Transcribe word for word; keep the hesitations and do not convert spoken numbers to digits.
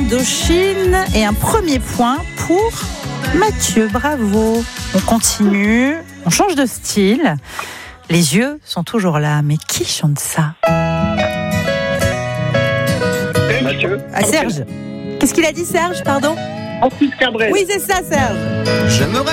Indochine. Et un premier point pour Mathieu, bravo. On continue, on change de style. Les yeux sont toujours là, mais qui chante ça? Mathieu. Ah, Serge. Qu'est-ce qu'il a dit, Serge, pardon? Francis Cabrel. Oui, c'est ça, Serge. J'aimerais